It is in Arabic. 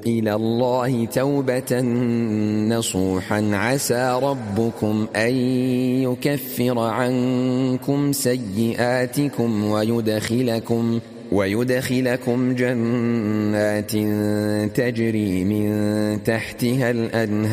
إلى الله توبة نصوحا عسى ربكم أن يكفر عنكم سيئاتكم ويدخلكم جنات تجري من تحتها الأنهار